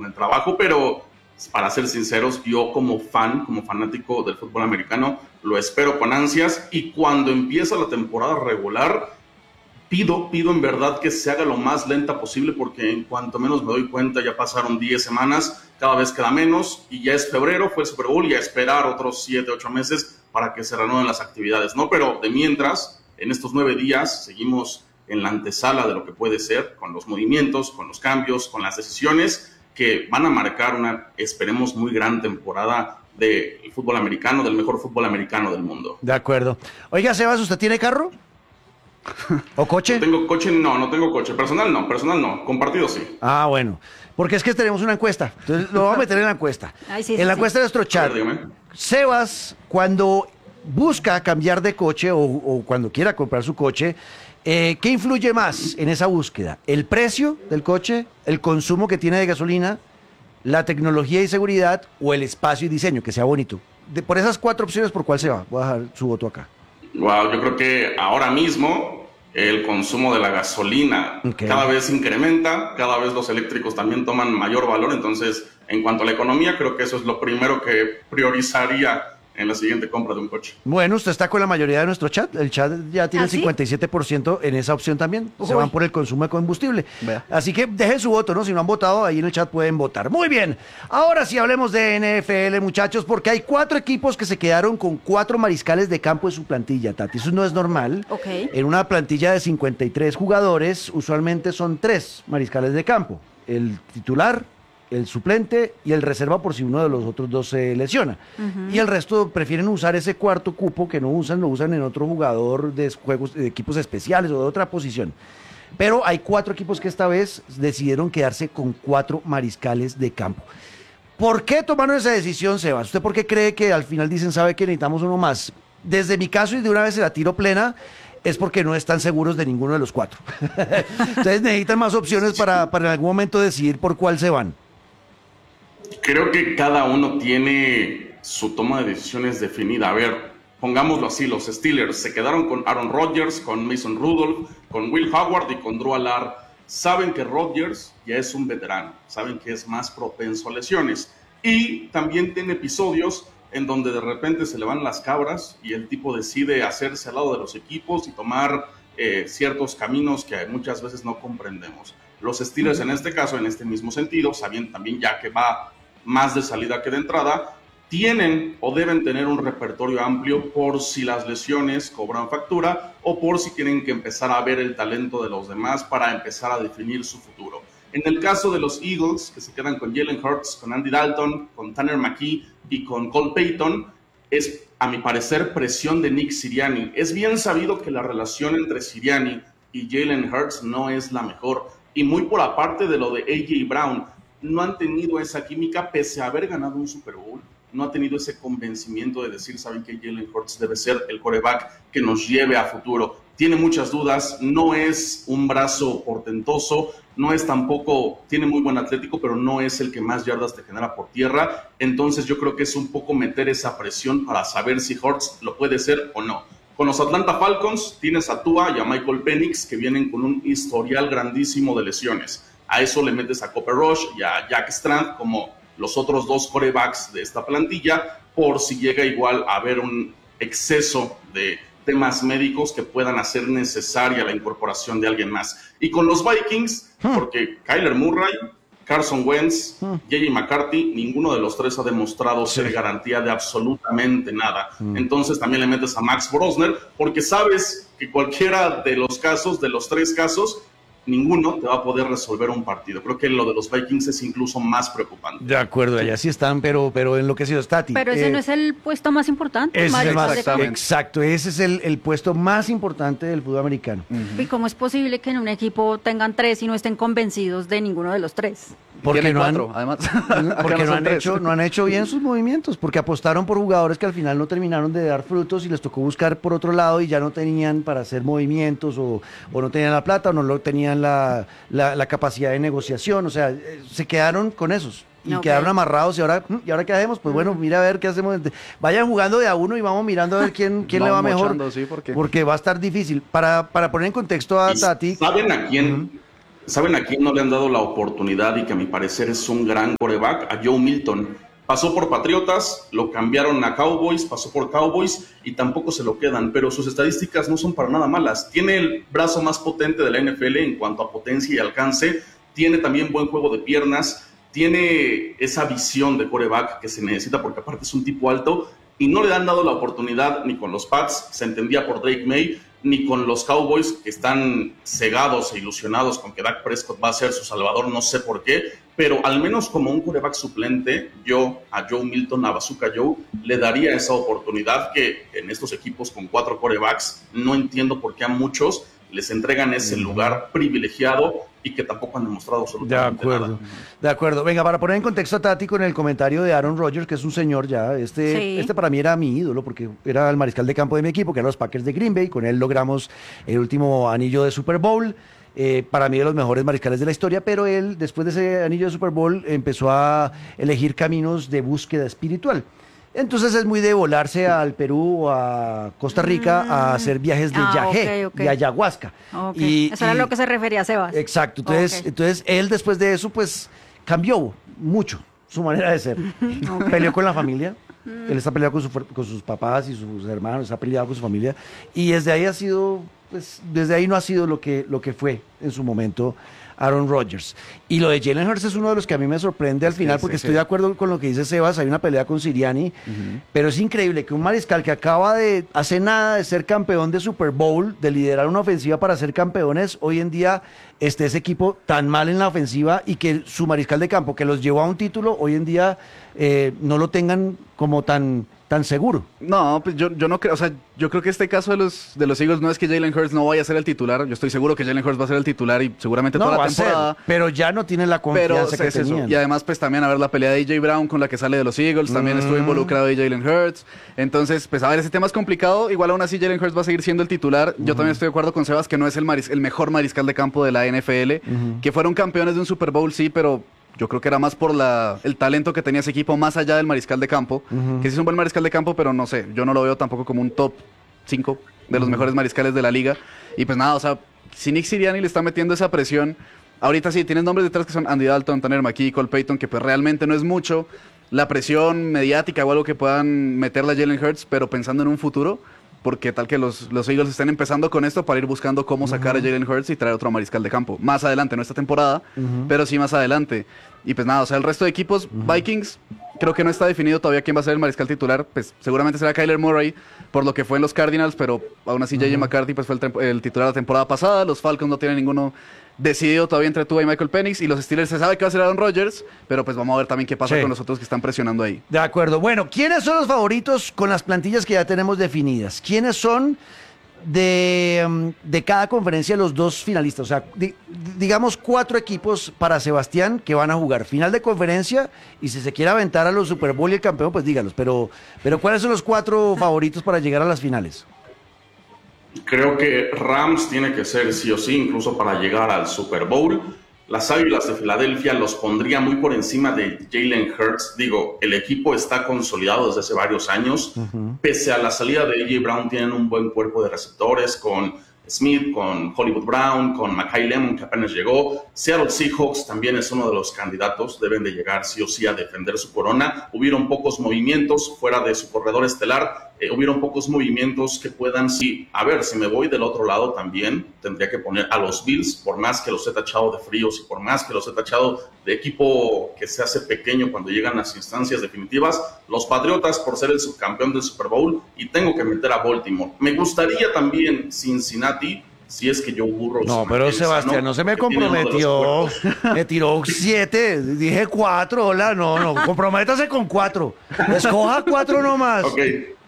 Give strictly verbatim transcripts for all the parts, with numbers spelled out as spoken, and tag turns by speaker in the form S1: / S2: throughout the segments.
S1: el trabajo, pero para ser sinceros, yo como fan, como fanático del fútbol americano, lo espero con ansias, y cuando empieza la temporada regular, pido, pido en verdad que se haga lo más lenta posible, porque en cuanto menos me doy cuenta ya pasaron diez semanas, cada vez queda menos, y ya es febrero, fue el Super Bowl, y a esperar otros siete, ocho meses para que se reanuden las actividades, ¿no? Pero de mientras, en estos nueve días, seguimos en la antesala de lo que puede ser, con los movimientos, con los cambios, con las decisiones que van a marcar una, esperemos, muy gran temporada del fútbol americano, del mejor fútbol americano del mundo.
S2: De acuerdo. Oiga, Sebas, ¿usted tiene carro? ¿O coche?
S1: No tengo coche, no, no tengo coche. Personal no, personal no. Compartido sí.
S2: Ah, bueno. Porque es que tenemos una encuesta. Entonces lo vamos a meter en la encuesta.
S3: Ay, sí,
S2: en
S3: sí,
S2: la
S3: sí.
S2: encuesta de nuestro chat.
S1: Ver,
S2: Sebas, cuando busca cambiar de coche o, o cuando quiera comprar su coche, eh, ¿qué influye más en esa búsqueda? ¿El precio del coche? ¿El consumo que tiene de gasolina? ¿La tecnología y seguridad? ¿O el espacio y diseño, que sea bonito? De, por esas cuatro opciones, ¿por cuál se va? Voy a dejar su voto acá.
S1: Wow, yo creo que ahora mismo el consumo de la gasolina okay. cada vez incrementa, cada vez los eléctricos también toman mayor valor, entonces en cuanto a la economía creo que eso es lo primero que priorizaría en la siguiente compra de un coche.
S2: Bueno, usted está con la mayoría de nuestro chat, el chat ya tiene ¿Ah, el cincuenta y siete por ciento sí? En esa opción también, Uy. Se van por el consumo de combustible. Vea. Así que dejen su voto, ¿no? Si no han votado, ahí en el chat pueden votar. Muy bien, ahora sí hablemos de N F L, muchachos, porque hay cuatro equipos que se quedaron con cuatro mariscales de campo en su plantilla, Tati. Eso no es normal.
S3: Okay.
S2: En una plantilla de cincuenta y tres jugadores, usualmente son tres mariscales de campo. El titular, el suplente y el reserva por si uno de los otros dos se lesiona. Uh-huh. Y el resto prefieren usar ese cuarto cupo que no usan, lo usan en otro jugador de juegos, de equipos especiales o de otra posición. Pero hay cuatro equipos que esta vez decidieron quedarse con cuatro mariscales de campo. ¿Por qué tomaron esa decisión, Sebas? ¿Usted por qué cree que al final dicen, sabe que necesitamos uno más? Desde mi caso, y de una vez se la tiro plena, es porque no están seguros de ninguno de los cuatro. Entonces necesitan más opciones para, para en algún momento decidir por cuál se van.
S1: Creo que cada uno tiene su toma de decisiones definida. A ver, pongámoslo así, los Steelers se quedaron con Aaron Rodgers, con Mason Rudolph, con Will Howard y con Drew Allard. Saben que Rodgers ya es un veterano, saben que es más propenso a lesiones. Y también tiene episodios en donde de repente se le van las cabras y el tipo decide hacerse al lado de los equipos y tomar eh, ciertos caminos que muchas veces no comprendemos. Los Steelers en este caso, en este mismo sentido, sabiendo también ya que va más de salida que de entrada, tienen o deben tener un repertorio amplio por si las lesiones cobran factura o por si tienen que empezar a ver el talento de los demás para empezar a definir su futuro. En el caso de los Eagles, que se quedan con Jalen Hurts, con Andy Dalton, con Tanner McKee y con Cole Payton, es, a mi parecer, presión de Nick Sirianni. Es bien sabido que la relación entre Sirianni y Jalen Hurts no es la mejor, y muy por aparte de lo de A J Brown, no han tenido esa química pese a haber ganado un Super Bowl. No ha tenido ese convencimiento de decir, saben que Jalen Hurts debe ser el quarterback que nos lleve a futuro. Tiene muchas dudas, no es un brazo portentoso, no es tampoco, tiene muy buen atlético, pero no es el que más yardas te genera por tierra. Entonces yo creo que es un poco meter esa presión para saber si Hurts lo puede ser o no. Con los Atlanta Falcons tienes a Tua y a Michael Penix, que vienen con un historial grandísimo de lesiones. A eso le metes a Cooper Rush y a Jack Strand como los otros dos quarterbacks de esta plantilla, por si llega igual a haber un exceso de temas médicos que puedan hacer necesaria la incorporación de alguien más. Y con los Vikings, hmm. porque Kyler Murray, Carson Wentz, hmm. J J McCarthy, ninguno de los tres ha demostrado sí. ser garantía de absolutamente nada. Hmm. Entonces también le metes a Max Brosner, porque sabes que cualquiera de los casos, de los tres casos, ninguno te va a poder resolver un partido. Creo que lo de los Vikings es incluso más preocupante.
S2: De acuerdo, allá sí están, pero, pero enloquecidos, Tati.
S3: Pero ese
S2: eh,
S3: no es el puesto más importante.
S2: Ese es el más,
S4: exactamente.
S2: Exacto, ese es el, el puesto más importante del fútbol americano.
S3: Uh-huh. ¿Y cómo es posible que en un equipo tengan tres y no estén convencidos de ninguno de los tres?
S2: Porque no
S4: cuatro,
S2: han,
S4: además.
S2: porque
S4: no,
S2: no han,
S4: tres.
S2: hecho, no han hecho bien sus movimientos, porque apostaron por jugadores que al final no terminaron de dar frutos y les tocó buscar por otro lado y ya no tenían para hacer movimientos o, o no tenían la plata o no lo tenían la, la, la capacidad de negociación, o sea, se quedaron con esos. Y okay. quedaron amarrados y ahora, ¿y ahora qué hacemos? Pues bueno, mira a ver qué hacemos. Vayan jugando de a uno y vamos mirando a ver quién, quién le va mejor.
S4: Sí, porque...
S2: porque va a estar difícil. Para, para poner en contexto a Tati.
S1: ¿Saben a quién? Uh-huh. ¿Saben a quién no le han dado la oportunidad y que a mi parecer es un gran quarterback? A Joe Milton. Pasó por Patriotas, lo cambiaron a Cowboys, pasó por Cowboys y tampoco se lo quedan, pero sus estadísticas no son para nada malas. Tiene el brazo más potente de la N F L en cuanto a potencia y alcance, tiene también buen juego de piernas, tiene esa visión de quarterback que se necesita porque aparte es un tipo alto y no le han dado la oportunidad ni con los Pats, se entendía por Drake May, ni con los Cowboys que están cegados e ilusionados con que Dak Prescott va a ser su salvador, no sé por qué, pero al menos como un quarterback suplente, yo a Joe Milton, a Bazooka Joe, le daría esa oportunidad que en estos equipos con cuatro quarterbacks, no entiendo por qué a muchos les entregan ese lugar privilegiado y que tampoco han demostrado absolutamente
S2: De acuerdo,
S1: nada.
S2: de acuerdo. Venga, para poner en contexto a Tati con el comentario de Aaron Rodgers, que es un señor ya, este,
S3: Sí.
S2: este para mí era mi ídolo, porque era el mariscal de campo de mi equipo, que eran los Packers de Green Bay, con él logramos el último anillo de Super Bowl, eh, para mí de los mejores mariscales de la historia, pero él, después de ese anillo de Super Bowl, empezó a elegir caminos de búsqueda espiritual. Entonces es muy de volarse al Perú o a Costa Rica
S3: Mm.
S2: a hacer viajes de
S3: Ah,
S2: yagé,
S3: ok, ok.
S2: de ayahuasca.
S3: Ok,
S2: Y-
S3: eso era
S2: y-
S3: lo que se refería a Sebas.
S2: Exacto, entonces,
S3: Ok.
S2: entonces él después de eso pues cambió mucho su manera de ser. Peleó con la familia, él está peleado con, su, con sus papás y sus hermanos, está peleado con su familia y desde ahí ha sido, pues desde ahí no ha sido lo que, lo que fue en su momento Aaron Rodgers. Y lo de Jalen Hurts es uno de los que a mí me sorprende al
S4: Sí,
S2: final
S4: sí,
S2: porque
S4: sí.
S2: estoy de acuerdo con lo que dice Sebas, hay una pelea con Sirianni, pero es increíble que un mariscal que acaba de hace nada de ser campeón de Super Bowl, de liderar una ofensiva para ser campeones, hoy en día esté ese equipo tan mal en la ofensiva y que su mariscal de campo que los llevó a un título, hoy en día eh, no lo tengan como tan, tan seguro.
S4: No, pues yo, yo no creo, o sea, yo creo que este caso de los, de los Eagles no es que Jalen Hurts no vaya a ser el titular, yo estoy seguro que Jalen Hurts va a ser el titular y seguramente
S2: No,
S4: toda
S2: va
S4: la
S2: a ser,
S4: temporada.
S2: pero ya no tiene la
S4: Pero
S2: confianza que
S4: es eso.
S2: tenían.
S4: Y además, pues también a ver la pelea de A J Brown con la que sale de los Eagles, también estuvo
S2: Mm.
S4: involucrado de Jalen Hurts. Entonces, pues a ver, ese tema es complicado. Igual aún así Jalen Hurts va a seguir siendo el titular. Yo también estoy de acuerdo con Sebas que no es el, maris- el mejor mariscal de campo de la N F L. Que fueron campeones de un Super Bowl, sí, pero yo creo que era más por la, el talento que tenía ese equipo, más allá del mariscal de campo. Que sí es un buen mariscal de campo, pero no sé, yo no lo veo tampoco como un top cinco de los mejores mariscales de la liga. Y pues nada, o sea, si Nick Sirianni le está metiendo esa presión, ahorita sí, tienes nombres detrás que son Andy Dalton, Tanner McKee, Cole Payton, que pues realmente no es mucho la presión mediática o algo que puedan meterle a Jalen Hurts, pero pensando en un futuro, porque tal que los, los Eagles estén empezando con esto para ir buscando cómo sacar a Jalen Hurts y traer otro mariscal de campo. Más adelante, no esta temporada, pero sí más adelante. Y pues nada, o sea, el resto de equipos, Vikings, creo que no está definido todavía quién va a ser el mariscal titular. Pues seguramente será Kyler Murray, por lo que fue en los Cardinals, pero aún así J J McCarthy pues, fue el, tem- el titular la temporada pasada. Los Falcons no tienen ninguno decidido todavía entre Tua y Michael Penix. Y los Steelers se sabe que va a ser Aaron Rodgers, pero pues vamos a ver también qué pasa
S2: Sí.
S4: con los otros que están presionando ahí.
S2: De acuerdo. Bueno, ¿quiénes son los favoritos con las plantillas que ya tenemos definidas? ¿Quiénes son de, mm, de cada conferencia los dos finalistas? O sea, di- digamos cuatro equipos para Sebastián que van a jugar final de conferencia y si se quiere aventar a los Super Bowl y el campeón, pues dígalos. Pero, pero ¿cuáles son los cuatro favoritos para llegar a las finales?
S1: Creo que Rams tiene que ser sí o sí, incluso para llegar al Super Bowl. Las Águilas de Filadelfia los pondría muy por encima de Jalen Hurts. Digo, el equipo está consolidado desde hace varios años. Pese a la salida de A J Brown, tienen un buen cuerpo de receptores con Smith, con Hollywood Brown, con Mackay Lemon, que apenas llegó. Seattle Seahawks también es uno de los candidatos. Deben de llegar sí o sí a defender su corona. Hubieron pocos movimientos fuera de su corredor estelar. Eh, hubieron pocos movimientos que puedan, sí. A ver, si me voy del otro lado también, tendría que poner a los Bills, por más que los he tachado de fríos y por más que los he tachado de equipo que se hace pequeño cuando llegan las instancias definitivas. Los Patriotas por ser el subcampeón del Super Bowl y tengo que meter a Baltimore. Me gustaría también Cincinnati, si es que Joe Burrow...
S2: No,
S1: se
S2: pero
S1: mantiene
S2: Sebastián
S1: sano,
S2: no se me
S1: que tiene uno de los
S2: comprometió.
S1: cuerpos.
S2: Me tiró siete, dije cuatro, hola, no, no, comprométase con cuatro. Escoja cuatro nomás.
S1: Ok.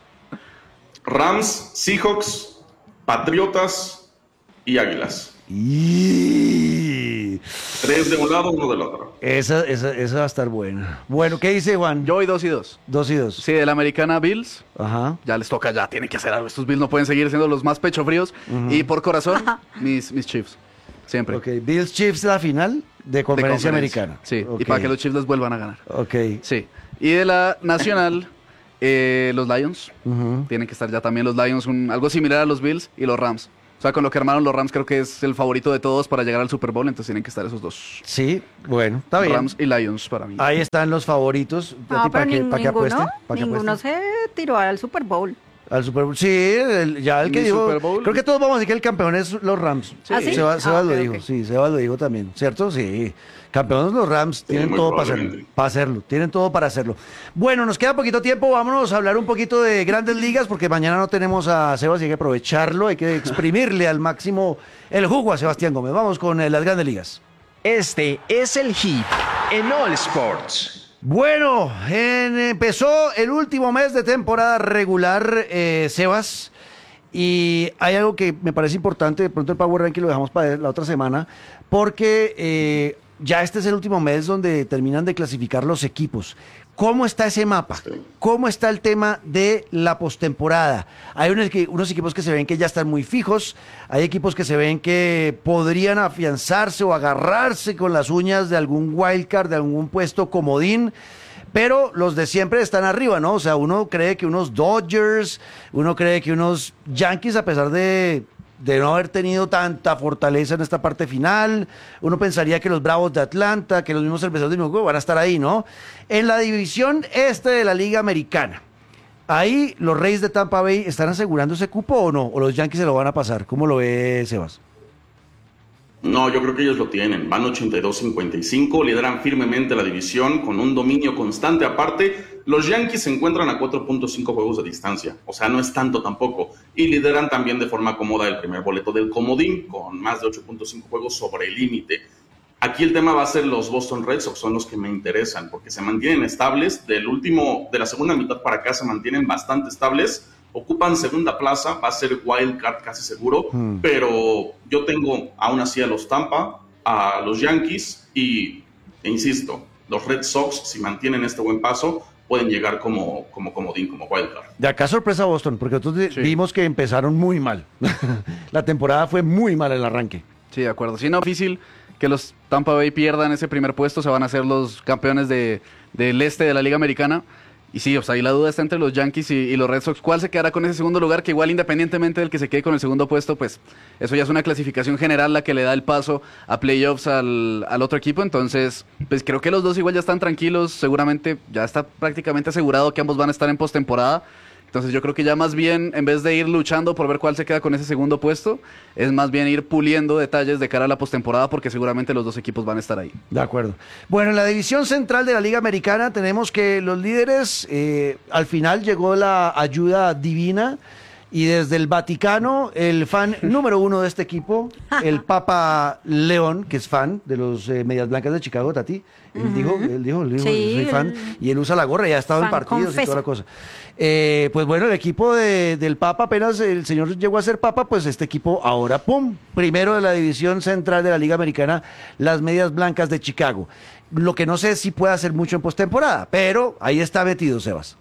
S1: Rams, Seahawks, Patriotas y Águilas.
S2: Y...
S1: Tres de un lado, uno del otro.
S2: Esa, esa, esa va a estar buena. Bueno, ¿qué dice Juan?
S4: Yo voy dos y dos.
S2: Dos y dos.
S4: Sí, de la americana Bills.
S2: Ajá.
S4: Ya les toca, ya tienen que hacer algo. Estos Bills no pueden seguir siendo los más pecho fríos. Y por corazón, mis, mis Chiefs. Siempre.
S2: Ok, Bills Chiefs la final de
S4: De
S2: conferencia americana.
S4: Sí,
S2: Ok.
S4: y para que los Chiefs les vuelvan a ganar.
S2: Ok.
S4: Sí. Y de la nacional, eh, los Lions.
S2: Ujú.
S4: Tienen que estar ya también los Lions, un- algo similar a los Bills y los Rams. O sea, con lo que armaron los Rams creo que es el favorito de todos para llegar al Super Bowl, entonces tienen que estar esos dos.
S2: Sí, bueno, está bien.
S4: Rams y Lions para mí.
S2: Ahí están los favoritos.
S3: No,
S2: ¿Para
S3: pero
S2: qué,
S3: nin-
S2: para qué
S3: ninguno,
S2: apuesten? ¿Para qué
S3: ninguno
S2: apuesten?
S3: se tiró al Super Bowl.
S2: Al Super Bowl. Sí, el- ya el que
S4: Ni
S2: dijo.
S4: Super Bowl.
S2: Creo que todos vamos a decir que el campeón es los Rams.
S3: ¿Ah, sí?
S2: Sebas,
S3: Ah,
S2: Sebas
S3: ok,
S2: lo dijo,
S3: ok.
S2: sí, Sebas lo dijo también, ¿cierto? Sí. Campeones los Rams tienen
S1: muy
S2: todo para hacerlo,
S1: probablemente.
S2: para hacerlo, tienen todo para hacerlo. Bueno, nos queda poquito tiempo, vámonos a hablar un poquito de Grandes Ligas porque mañana no tenemos a Sebas y hay que aprovecharlo, hay que exprimirle al máximo el jugo a Sebastián Gómez. Vamos con eh, las Grandes Ligas.
S5: Este es el hit en All Sports.
S2: Bueno, en- empezó el último mes de temporada regular, eh, Sebas, y hay algo que me parece importante, de pronto el Power Ranking lo dejamos para la otra semana, porque eh, ya este es el último mes donde terminan de clasificar los equipos. ¿Cómo está ese mapa?
S1: Sí.
S2: ¿Cómo está el tema de la postemporada? Hay unos, que- unos equipos que se ven que ya están muy fijos, hay equipos que se ven que podrían afianzarse o agarrarse con las uñas de algún wildcard, de algún puesto comodín, pero los de siempre están arriba, ¿no? O sea, uno cree que unos Dodgers, uno cree que unos Yankees, a pesar de, de no haber tenido tanta fortaleza en esta parte final, uno pensaría que los Bravos de Atlanta, que los mismos cerveceros de New York van a estar ahí, ¿no? En la división este de la Liga Americana, ahí los Reyes de Tampa Bay están asegurando ese cupo o no, o los Yankees se lo van a pasar. ¿Cómo lo ve Sebas?
S1: No, yo creo que ellos lo tienen. Van ochenta y dos cincuenta y cinco, lideran firmemente la división con un dominio constante. Aparte, los Yankees se encuentran a cuatro punto cinco juegos de distancia. O sea, no es tanto tampoco. Y lideran también de forma cómoda el primer boleto del comodín con más de ocho punto cinco juegos sobre el límite. Aquí el tema va a ser los Boston Red Sox, son los que me interesan, porque se mantienen estables. Del último, de la segunda mitad para acá se mantienen bastante estables. Ocupan segunda plaza, va a ser wild card casi seguro,
S2: Hmm.
S1: pero yo tengo aún así a los Tampa, a los Yankees y, e insisto, los Red Sox, si mantienen este buen paso, pueden llegar como, como comodín, como wild card.
S2: De acá sorpresa Boston, porque nosotros
S4: Sí.
S2: vimos que empezaron muy mal. La temporada fue muy mal el arranque.
S4: Sí, de acuerdo. Sí, no, difícil que los Tampa Bay pierdan ese primer puesto, se van a ser los campeones de, del este de la Liga Americana. Y sí, o sea, ahí la duda está entre los Yankees y, y los Red Sox. ¿Cuál se quedará con ese segundo lugar? Que igual independientemente del que se quede con el segundo puesto, pues eso ya es una clasificación general la que le da el paso a playoffs al, al otro equipo. Entonces, pues creo que los dos igual ya están tranquilos. Seguramente ya está prácticamente asegurado que ambos van a estar en postemporada. Entonces yo creo que ya más bien, en vez de ir luchando por ver cuál se queda con ese segundo puesto, es más bien ir puliendo detalles de cara a la postemporada porque seguramente los dos equipos van a estar ahí.
S2: De acuerdo. Bueno, en la división central de la Liga Americana tenemos que los líderes, eh, al final llegó la ayuda divina y desde el Vaticano, el fan número uno de este equipo, el Papa León, que es fan de los eh, Medias Blancas de Chicago, Tati, él dijo, él dijo, él dijo,
S3: Sí,
S2: soy fan,
S3: él-
S2: y él usa la gorra, ya ha estado en
S3: fan
S2: partidos y
S3: confeso.
S2: toda la cosa. Eh, pues bueno, el equipo de- del Papa, apenas el señor llegó a ser Papa, pues este equipo ahora, ¡pum! Primero de la división central de la Liga Americana, las Medias Blancas de Chicago. Lo que no sé si puede hacer mucho en postemporada, pero ahí está metido, Sebas.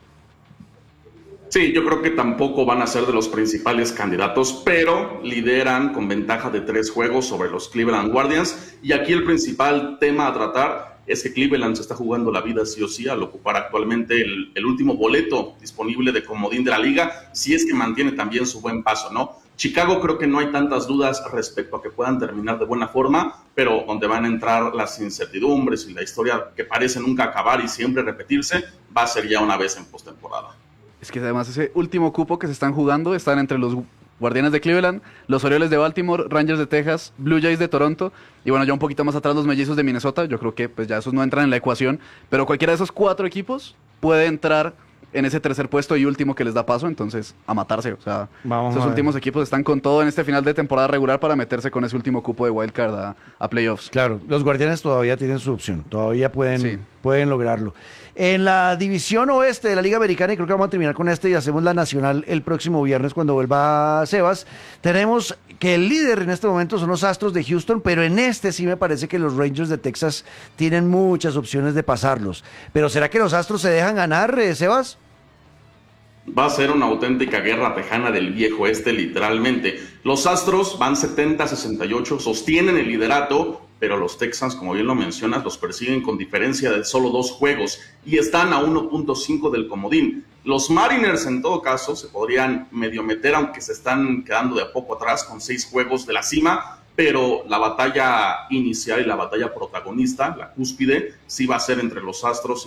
S1: Sí, yo creo que tampoco van a ser de los principales candidatos, pero lideran con ventaja de tres juegos sobre los Cleveland Guardians. Y aquí el principal tema a tratar es que Cleveland se está jugando la vida sí o sí al ocupar actualmente el, el último boleto disponible de comodín de la liga, si es que mantiene también su buen paso, ¿no? Chicago creo que no hay tantas dudas respecto a que puedan terminar de buena forma, pero donde van a entrar las incertidumbres y la historia que parece nunca acabar y siempre repetirse, va a ser ya una vez en postemporada.
S4: Es que además ese último cupo que se están jugando están entre los Guardianes de Cleveland, los Orioles de Baltimore, Rangers de Texas, Blue Jays de Toronto y bueno, ya un poquito más atrás los Mellizos de Minnesota. Yo creo que pues ya esos no entran en la ecuación, pero cualquiera de esos cuatro equipos puede entrar en ese tercer puesto y último que les da paso, entonces a matarse. O sea,
S2: Vamos
S4: esos
S2: a ver.
S4: últimos equipos están con todo en este final de temporada regular para meterse con ese último cupo de wildcard a, a playoffs.
S2: Claro, los Guardianes todavía tienen su opción, todavía pueden,
S4: Sí.
S2: pueden lograrlo. En la división oeste de la Liga Americana, y creo que vamos a terminar con este y hacemos la nacional el próximo viernes cuando vuelva Sebas, tenemos que el líder en este momento son los Astros de Houston, pero en este sí me parece que los Rangers de Texas tienen muchas opciones de pasarlos. Pero ¿será que los Astros se dejan ganar, eh, Sebas?
S1: Va a ser una auténtica guerra tejana del viejo este, literalmente. Los Astros van setenta a sesenta y ocho, sostienen el liderato, pero los Texans, como bien lo mencionas, los persiguen con diferencia de solo dos juegos y están a uno punto cinco del comodín. Los Mariners, en todo caso, se podrían medio meter, aunque se están quedando de a poco atrás con seis juegos de la cima, pero la batalla inicial y la batalla protagonista, la cúspide, sí va a ser entre los Astros